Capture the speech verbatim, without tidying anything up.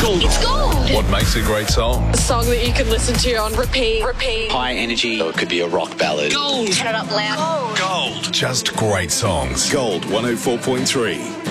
Gold. It's gold. What makes a great song? A song that you can listen to on repeat, repeat. High energy, or it could be a rock ballad. Gold. Turn it up loud. Gold. Just great songs. Gold one oh four point three.